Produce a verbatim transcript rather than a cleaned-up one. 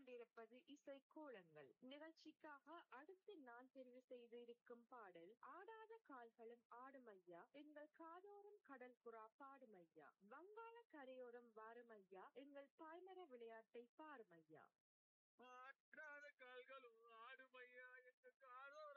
கொண்டிருப்பது இசை கோலங்கள் நிகழ்ச்சிக்காக அடுத்து நான் தெரிவு செய்திருக்கும் பாடல் ஆடாத கால்களும் ஆடுமையா எங்கள் காதோறும் கடல் புறா பாடுமையா வங்காள கரையோரம் வாருமையா எங்கள் பாய்மர விளையாட்டை பாருமையா. ஆற்றாத கால்களும் ஆடுமையா எங்க காதோரம்